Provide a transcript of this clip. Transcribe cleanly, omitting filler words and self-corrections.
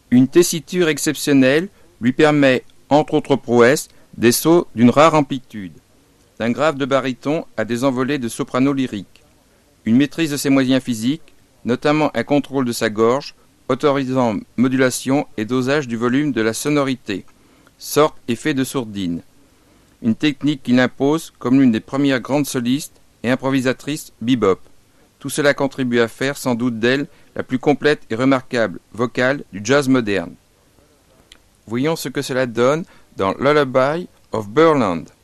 Une tessiture exceptionnelle lui permet, entre autres prouesses, des sauts d'une rare amplitude, d'un grave de baryton à des envolées de soprano lyrique, une maîtrise de ses moyens physiques, notamment un contrôle de sa gorge, autorisant modulation et dosage du volume de la sonorité, sorte effet de sourdine. Une technique qu'il impose comme l'une des premières grandes solistes et improvisatrices bebop. Tout cela contribue à faire sans doute d'elle la plus complète et remarquable vocale du jazz moderne. Voyons ce que cela donne dans Lullaby of Burland.